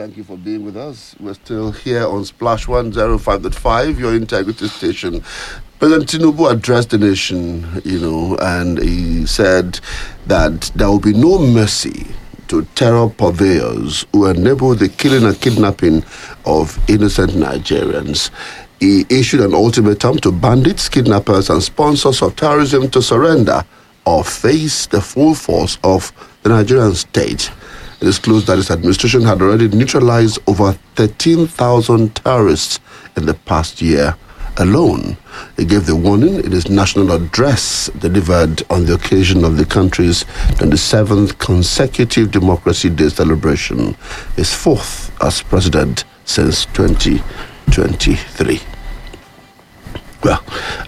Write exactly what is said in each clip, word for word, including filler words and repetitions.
thank you for being with us. We're still here on Splash one oh five point five, your integrity station. President Tinubu addressed the nation, you know, and he said that there will be no mercy to terror purveyors who enable the killing and kidnapping of innocent Nigerians. He issued an ultimatum to bandits, kidnappers, and sponsors of terrorism to surrender or face the full force of the Nigerian state. It is disclosed that his administration had already neutralized over thirteen thousand terrorists in the past year alone. He gave the warning in his national address delivered on the occasion of the country's twenty-seventh consecutive Democracy Day celebration, his fourth as president since twenty twenty-three. Well,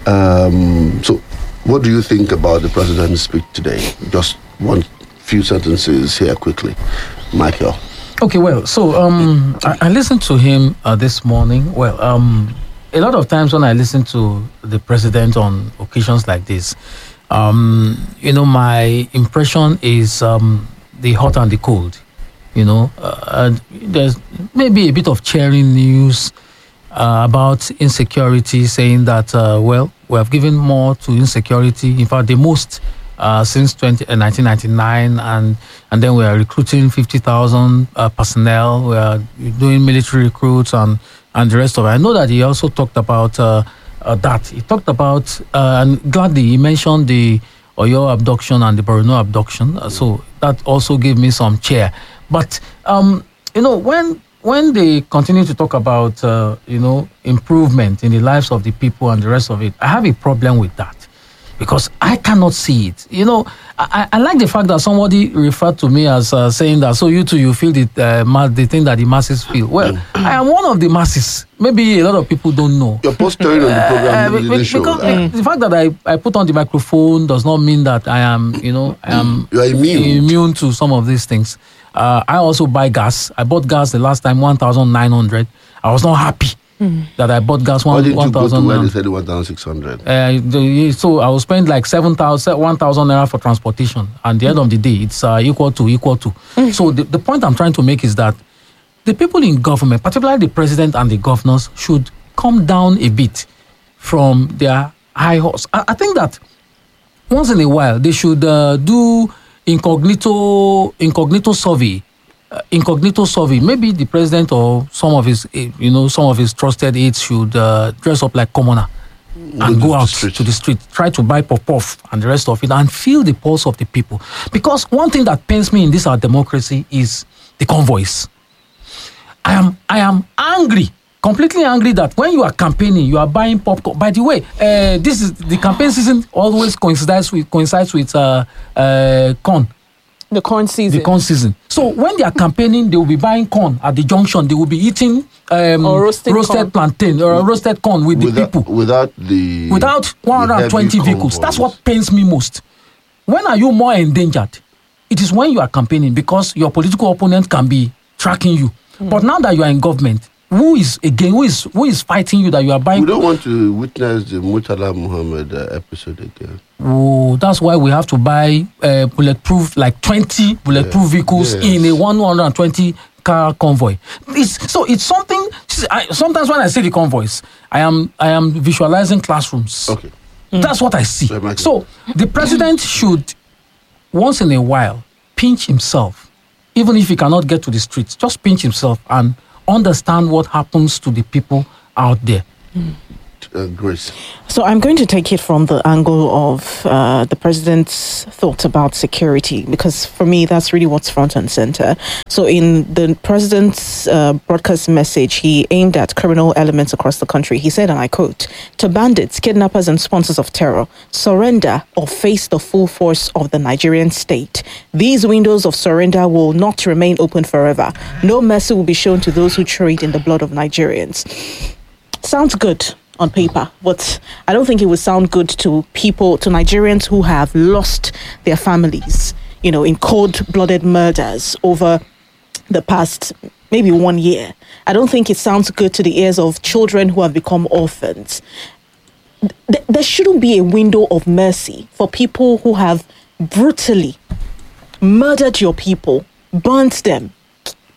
um, so what do you think about the president's speech today? Just one few sentences here quickly. Michael. Okay, well, so um, I, I listened to him uh, this morning. Well, um, a lot of times when I listen to the president on occasions like this, um, you know, my impression is um, the hot and the cold. You know, uh, there's maybe a bit of cheering news uh, about insecurity, saying that, uh, well, we have given more to insecurity. In fact, the most Uh, since twenty, uh, nineteen ninety-nine, and and then we are recruiting fifty thousand uh, personnel. We are doing military recruits and and the rest of it. I know that he also talked about uh, uh, that. He talked about, uh, and gladly he mentioned the Oyo abduction and the Borno abduction. Uh, so that also gave me some cheer. But um, you know, when when they continue to talk about uh, you know improvement in the lives of the people and the rest of it, I have a problem with that. Because I cannot see it. You know, I, I like the fact that somebody referred to me as uh, saying that, so you too, you feel the, uh, ma- the thing that the masses feel. Well, I am one of the masses. Maybe a lot of people don't know. You're posturing on the program. Uh, be, because show. the fact that I, I put on the microphone does not mean that I am, you know, I am you are immune. immune to some of these things. Uh, I also buy gas. I bought gas the last time, one thousand nine hundred. I was not happy. Mm. That I bought gas one one thousand. Why did you go to where they said one thousand six hundred? Uh, so I will spend like seven thousand, one thousand naira for transportation. And at the end of the day, it's uh, equal to equal to. Mm. So the, the point I'm trying to make is that the people in government, particularly the president and the governors, should come down a bit from their high horse. I, I think that once in a while they should uh, do incognito incognito survey. Uh, incognito survey. Maybe the president or some of his, uh, you know, some of his trusted aides should uh, dress up like commoner and go out to the street, try to buy puff-puff and the rest of it, and feel the pulse of the people. Because one thing that pains me in this our democracy is the convoys. I am, I am angry, completely angry that when you are campaigning, you are buying popcorn. By the way, uh, this is the campaign season always coincides with coincides with uh, uh, corn. The corn season. The corn season. So when they are campaigning, they will be buying corn at the junction. They will be eating um, or roasted, roasted plantain or with, roasted corn with without, the people. Without the Without one hundred twenty vehicles. That's what pains me most. When are you more endangered? It is when you are campaigning, because your political opponent can be tracking you. Mm. But now that you are in government, who is again? Who is who is fighting you that you are buying? We don't want to witness the Murtala Muhammad uh, episode again. Oh, that's why we have to buy uh, bulletproof, like twenty bulletproof yeah. vehicles yes. in a one hundred twenty car convoy. It's, so it's something. I, sometimes when I see the convoys, I am I am visualizing classrooms. Okay, mm. that's what I see. So the president should once in a while pinch himself, even if he cannot get to the streets. Just pinch himself and understand what happens to the people out there. Mm. Uh, Grace. So I'm going to take it from the angle of uh, the president's thoughts about security, because for me, that's really what's front and center. So in the president's uh, broadcast message, he aimed at criminal elements across the country. He said, and I quote, "To bandits, kidnappers and sponsors of terror, surrender or face the full force of the Nigerian state. These windows of surrender will not remain open forever. No mercy will be shown to those who trade in the blood of Nigerians." Sounds good on paper, but I don't think it would sound good to people, to Nigerians who have lost their families, you know, in cold-blooded murders over the past maybe one year. I don't think it sounds good to the ears of children who have become orphans. Th- there shouldn't be a window of mercy for people who have brutally murdered your people, burnt them.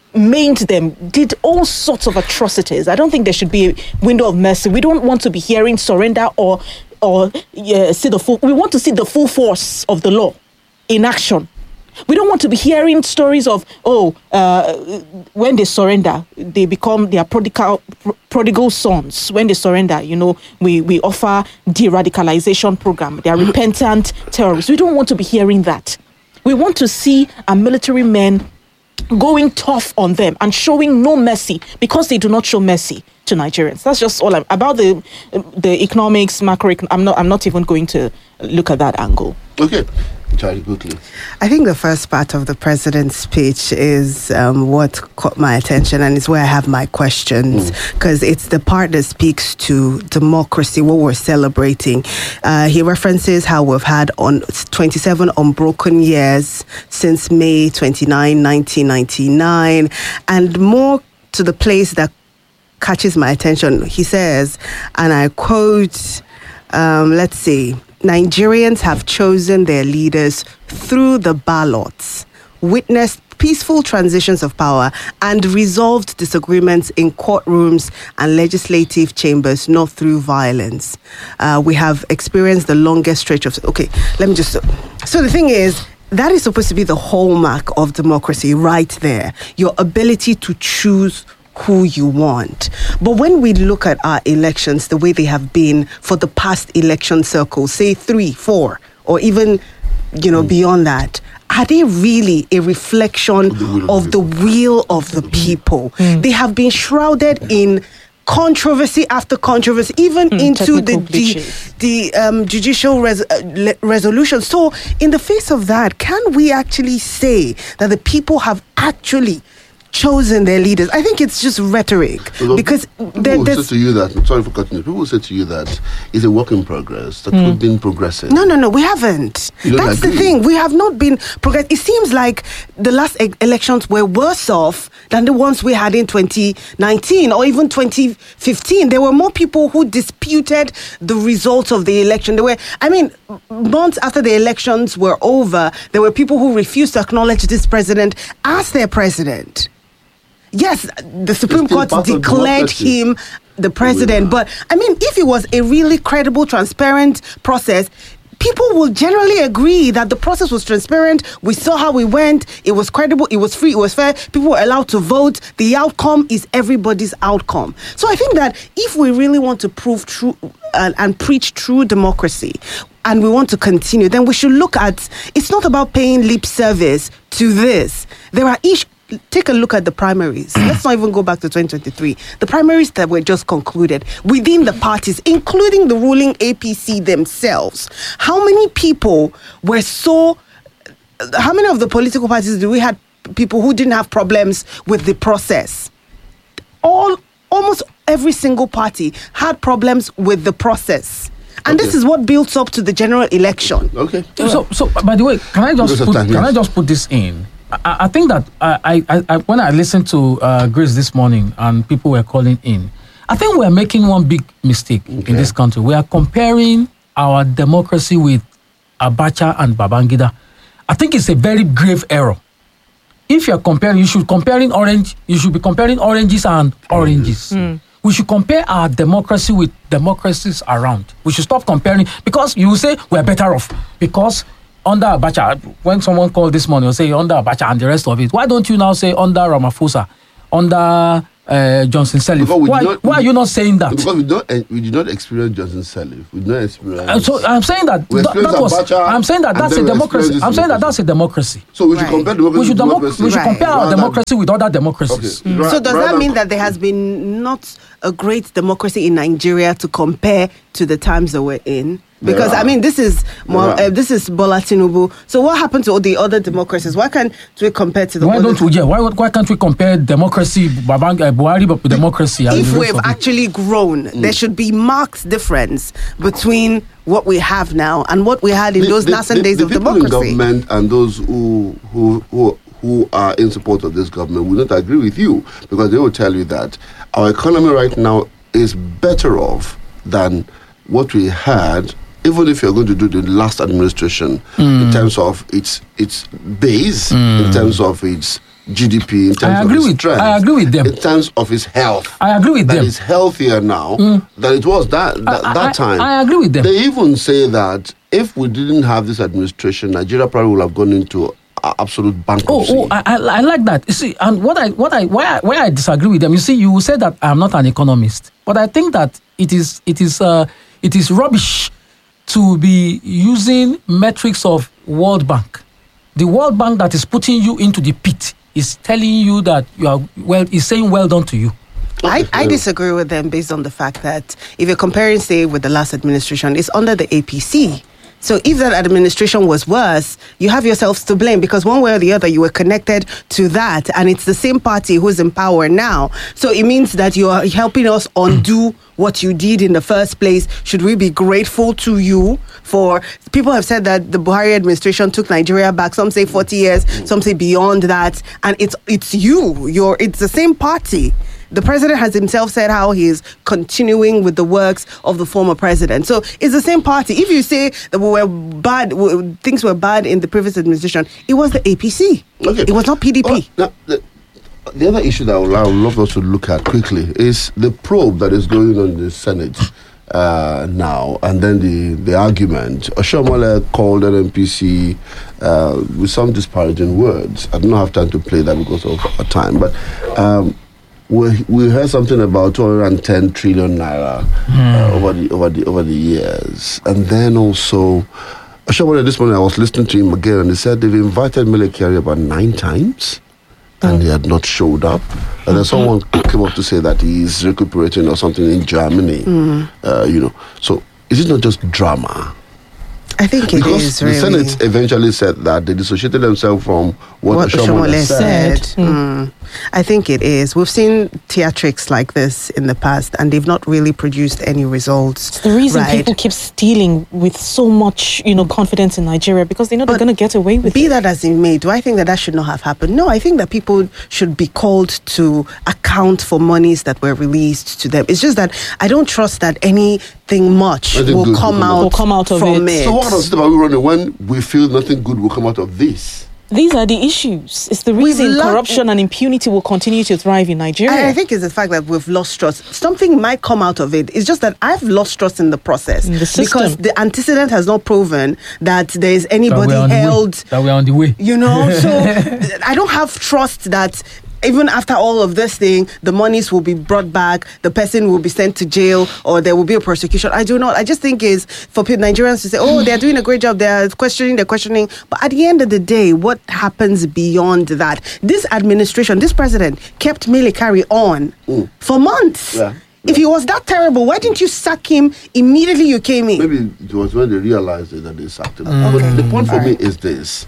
maimed them, did all sorts of atrocities. I don't think there should be a window of mercy. We don't want to be hearing surrender or or uh, see the full. We want to see the full force of the law in action. We don't want to be hearing stories of, oh, uh, when they surrender, they become their prodigal, prodigal sons. When they surrender, you know, we, we offer de-radicalization program. They are repentant terrorists. We don't want to be hearing that. We want to see our military men going tough on them and showing no mercy because they do not show mercy to Nigerians. That's just all I'm, about the the economics, macro. I'm not. I'm not even going to look at that angle. Okay. Charlie, quickly. I think the first part of the president's speech is um, what caught my attention, and it's where I have my questions, because mm. it's the part that speaks to democracy, what we're celebrating. Uh, he references how we've had on twenty-seven unbroken years since May twenty-ninth, nineteen ninety-nine, and more to the place that catches my attention. He says, and I quote, um, let's see, Nigerians have chosen their leaders through the ballots, witnessed peaceful transitions of power, and resolved disagreements in courtrooms and legislative chambers, not through violence. Uh, we have experienced the longest stretch of... Okay, let me just... So the thing is, that is supposed to be the hallmark of democracy right there. Your ability to choose who you want. But when we look at our elections, the way they have been for the past election circles, say three, four, or even, you know, mm. beyond that, are they really a reflection of the will of the people? Mm. They have been shrouded in controversy after controversy, even mm, into the the, the um, judicial res- uh, le- resolution. So, in the face of that, can we actually say that the people have actually chosen their leaders? I think it's just rhetoric. Well, because people there, will say to you that, sorry for cutting you, people will say to you that it's a work in progress, that mm. we've been progressing. No, no, no, we haven't. That's agree? the thing. We have not been progressing. It seems like the last e- elections were worse off than the ones we had in twenty nineteen or even twenty fifteen. There were more people who disputed the results of the election. There were, I mean, months after the elections were over, there were people who refused to acknowledge this president as their president. Yes, the Supreme Court declared him the president, but I mean, if it was a really credible, transparent process, people will generally agree that the process was transparent. We saw how we went. It was credible. It was free. It was fair. People were allowed to vote. The outcome is everybody's outcome. So I think that if we really want to prove true uh, and preach true democracy, and we want to continue, then we should look at, it's not about paying lip service to this. There are issues. Take a look at the primaries. Let's not even go back to twenty twenty-three. The primaries that were just concluded within the parties, including the ruling A P C themselves. How many people were so... How many of the political parties do we have people who didn't have problems with the process? All, almost every single party had problems with the process. And okay. this is what builds up to the general election. Okay. So, so by the way, can I just put, time, yes. can I just put this in? I, I think that I, I, I, when I listened to uh, Grace this morning and people were calling in, I think we're making one big mistake okay. in this country. We are comparing our democracy with Abacha and Babangida. I think it's a very grave error. If you're comparing, you should comparing orange. You should be comparing oranges and oranges. Mm. We should compare our democracy with democracies around. We should stop comparing, because you will say we're better off because under Abacha, when someone called this morning, you'll say under Abacha and the rest of it. Why don't you now say under Ramaphosa, under uh, Johnson Sirleaf? Why, not, why are you not saying that? Because we don't, uh, we did not experience Johnson Sirleaf. We did not experience. Uh, so I'm saying that th- that was. Abacha, I'm saying that that's a democracy. I'm saying that that's a democracy. So we should right. compare democracy. We should, with demo- democracy. we should right. compare our democracy with other democracies. Okay. Mm. So does that mean that there has been not a great democracy in Nigeria to compare to the times that we're in? Because I mean, this is more, uh, this is Bola Tinubu. So what happened to all the other democracies? Why can't we compare to the? Why don't we? Yeah, why why can't we compare democracy, Babang, uh, Buhari, with democracy? If we've actually grown, mm. there should be marked difference between what we have now and what we had in the, those the, nascent the, days the of people democracy. In government and those who who who who are in support of this government will not agree with you, because they will tell you that our economy right now is better off than what we had, even if you're going to do the last administration, mm. in terms of its its base, mm. in terms of its G D P, in terms I of agree his with- strength, I agree with them. in terms of his health. I agree with that them. is healthier now than it was that that, I- that I- time. I agree with them. They even say that if we didn't have this administration, Nigeria probably would have gone into a- absolute Oh, bankruptcy. oh I, I, I like that. You see, and what I, what I, why I, why I disagree with them. You see, you will say that I'm not an economist, but I think that it is, it is, uh, it is rubbish to be using metrics of World Bank. The World Bank that is putting you into the pit is telling you that you are well. Is saying well done to you. I, I disagree with them based on the fact that if you're comparing, say, with the last administration, it's under the A P C. So if that administration was worse, you have yourselves to blame because one way or the other you were connected to that, and it's the same party who's in power now. So it means that you are helping us undo what you did in the first place. Should we be grateful to you for? People have said that the Buhari administration took Nigeria back. Some say forty years, some say beyond that, and it's it's you. You're it's the same party. The president has himself said how he is continuing with the works of the former president. So it's the same party. If you say that we were bad, w- things were bad in the previous administration, it was the A P C. Okay. It was not P D P. Oh, now, the, the other issue that I would, I would love us to look at quickly is the probe that is going on in the Senate uh, now, and then the, the argument. Oshiomhole called N N P C uh, with some disparaging words. I don't have time to play that because of our time, but um, we we heard something about two hundred ten trillion naira uh, over the over the over the years, and then also. Oshiomhole, this morning I was listening to him again, and he said they've invited Mele Kyari about nine times, and he had not showed up. And then someone came up to say that he's recuperating or something in Germany. Uh, you know, so is it not just drama? I think it Because is the really Senate eventually said that they dissociated themselves from what, what Oshiomhole Oshiomhole said. said. Mm. I think it is. We've seen theatrics like this in the past, and they've not really produced any results. The reason right? people keep stealing with so much, you know, confidence in Nigeria because they know they're But going to get away with Be it. that as it may, do I think that that should not have happened? No, I think that people should be called to account for monies that were released to them. It's just that I don't trust that anything much Nothing will good will come come out Will come out of from it. it. So what else are we running when we feel nothing good will come out of this? These are the issues. It's the We've reason lo- corruption and impunity will continue to thrive in Nigeria. I, I think it's the fact that we've lost trust. Something might come out of it. It's just that I've lost trust in the process. In the system. Because the antecedent has not proven that there is That anybody we are on the way. held, That we are on the way. you know. So I don't have trust that even after all of this thing, the monies will be brought back, the person will be sent to jail, or there will be a prosecution. I do not. I just think is for people, Nigerians to say, oh, they're doing a great job, they're questioning, they're questioning. But at the end of the day, what happens beyond that? This administration, this president kept Mele Kyari on Mm. for months. Yeah. If he was that terrible, why didn't you sack him immediately you came in? Maybe it was when they realized it that they sacked him. But the point for me is this.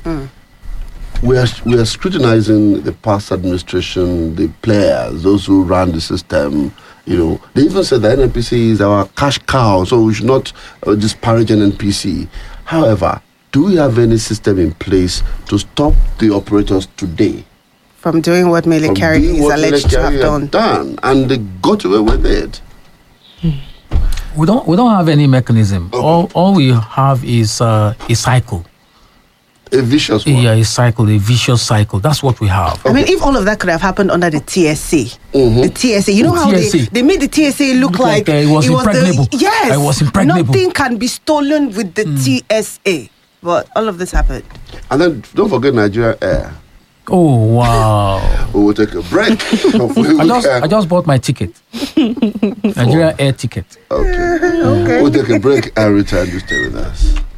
We are, we are scrutinizing the past administration, the players, those who ran the system. You know, they even said the N N P C is our cash cow, so we should not uh, disparage N N P C. However, do we have any system in place to stop the operators today From doing what Mele from Kyari doing is what alleged to have Mele Kyari done. had done? And they got away with it. We don't we don't have any mechanism. All all we have is uh, a cycle. A vicious one. Yeah, a cycle, a vicious cycle. That's what we have. I mean, if all of that could have happened under the T S A, the T S A, you know The how T S A. they, they made the T S A look, Look like, like, uh, it was impregnable. The, yes, It was impregnable. Nothing can be stolen with the T S A. But all of this happened. And then don't forget Nigeria Air. Oh wow! We will take a break. Hopefully we I just can- I just bought my ticket. Nigeria Air ticket. Okay. Okay. We'll take a break and return to stay with us.